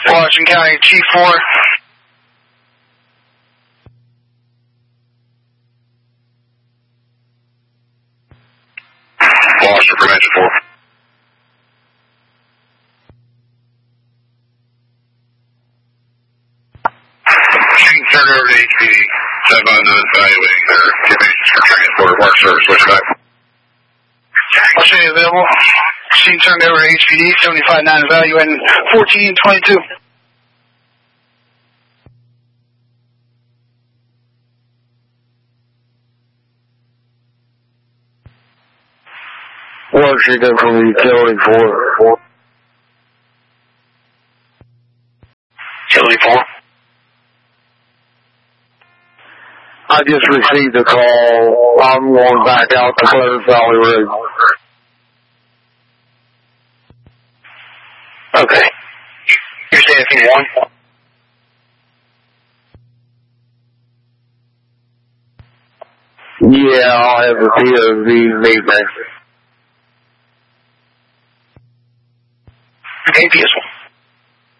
Washington County, G4. Washington for Magic 4. Turn over to HPD, 759 evaluating their activities for transport work service, switchback. Washington available. Machine turned over to HPD, 759 evaluating 1422. Washington from Utility 4. Utility 4. I just received a call. I'm going back out to Pleasant Valley Road. Okay. You're saying 1? Yeah, I'll have a POV meeting. Okay, PS1.